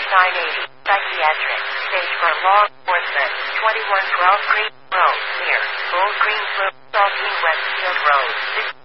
980, psychiatric, stage for law enforcement, 2112 Creek Road, near Old Green Slope, Saltine Westfield Road.